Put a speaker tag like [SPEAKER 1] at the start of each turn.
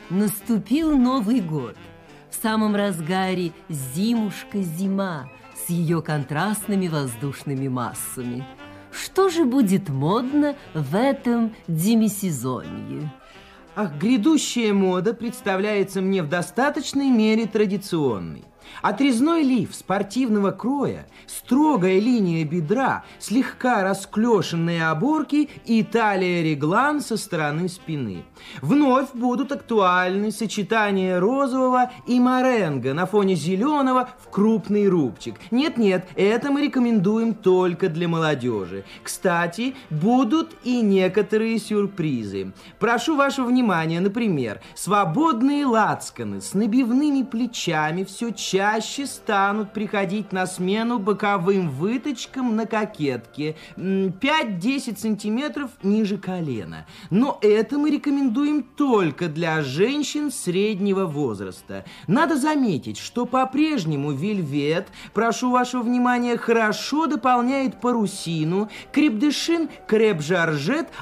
[SPEAKER 1] Наступил Новый год. В самом разгаре зимушка-зима с ее контрастными воздушными массами. Что же будет модно в этом демисезонье?
[SPEAKER 2] Ах, грядущая мода представляется мне в достаточной мере традиционной. Отрезной лиф спортивного кроя, строгая линия бедра, слегка расклешенные оборки и талия-реглан со стороны спины. Вновь будут актуальны сочетания розового и моренго на фоне зеленого в крупный рубчик. Нет-нет, это мы рекомендуем только для молодежи. Кстати, будут и некоторые сюрпризы. Прошу вашего внимания, например, свободные лацканы с набивными плечами все чаще станут приходить на смену боковым выточкам на кокетке 5-10 сантиметров ниже колена. Но это мы рекомендуем только для женщин среднего возраста. Надо заметить, что по-прежнему вельвет, прошу вашего внимания, хорошо дополняет парусину, креп-де-шин, креп-жоржет,